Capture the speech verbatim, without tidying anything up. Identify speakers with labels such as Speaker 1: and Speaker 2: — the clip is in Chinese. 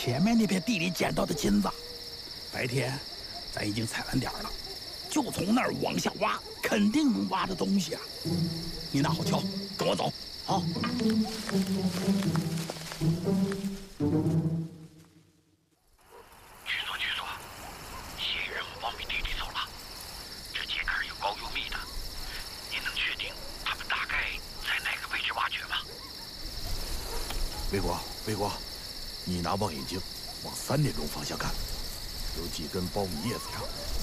Speaker 1: 前面那片地里捡到的金子。白天咱已经踩完点儿了，就从那儿往下挖，肯定能挖着东西啊！你拿好锹，跟我走。好。
Speaker 2: 去做去做，嫌疑人往你地里走了。这秸秆又高又密的，你能确定他们大概在哪个位置挖掘吗？
Speaker 3: 魏国，魏国，你拿望远镜往三点钟方向看，有几根苞米叶子上